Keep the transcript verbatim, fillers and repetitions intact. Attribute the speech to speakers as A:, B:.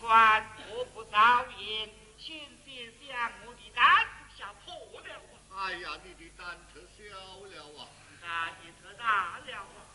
A: 官，我不早言，险些将我的胆子吓破了啊！
B: 哎呀，你的胆子小了啊！
A: 那也可大了啊！